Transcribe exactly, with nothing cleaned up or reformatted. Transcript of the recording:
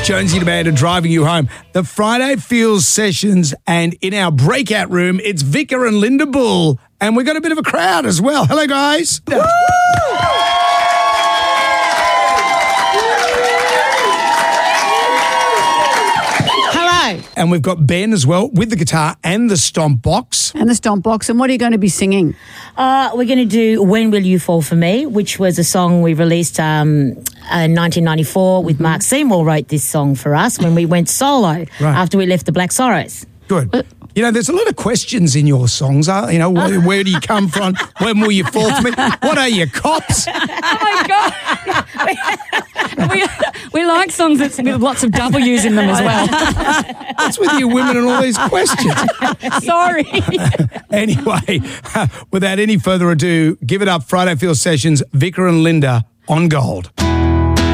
Jonesy the Band are driving you home. The Friday Feels sessions, and in our breakout room, it's Vicar and Linda Bull, and we've got a bit of a crowd as well. Hello, guys. Woo! And we've got Ben as well with the guitar and the stomp box. And the stomp box. And what are you going to be singing? Uh, we're going to do When Will You Fall For Me, which was a song we released um, in nineteen ninety-four with mm-hmm. Mark Seymour wrote this song for us when we went solo right. after we left the Black Sorrows. Good. Uh, You know, there's a lot of questions in your songs. Uh, you know, where, where do you come from? When will you fall for me? What are you, cops? Oh, my God. we, we like songs that's with lots of W's in them as well. What's with you women and all these questions? Sorry. Anyway, uh, without any further ado, give it up, Friday Feels Sessions, Vicar and Linda on Gold.